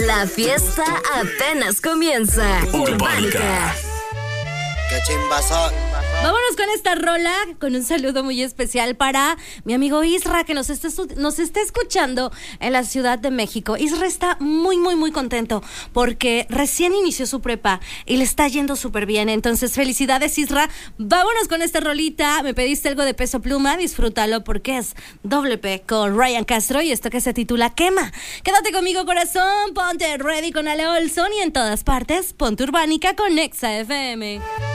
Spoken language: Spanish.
La fiesta apenas comienza. Urbánica. ¡Qué chimbazo! Vámonos con esta rola, con un saludo muy especial para mi amigo Isra, que nos está escuchando en la Ciudad de México. Isra está muy contento porque recién inició su prepa y le está yendo súper bien. Entonces, felicidades, Isra. Vámonos con esta rolita. Me pediste algo de Peso Pluma, disfrútalo porque es Doble P con Ryan Castro y esto que se titula Quema. Quédate conmigo, corazón, ponte ready con Ale Olson y en todas partes, ponte Urbánica con Nexa FM.